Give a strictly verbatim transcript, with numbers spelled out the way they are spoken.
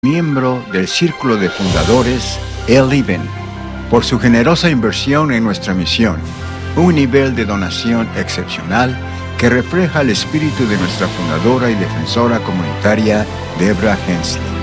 miembro del Círculo de Fundadores El Even, por su generosa inversión en nuestra misión, un nivel de donación excepcional que refleja el espíritu de nuestra fundadora y defensora comunitaria, Deborah Hensley.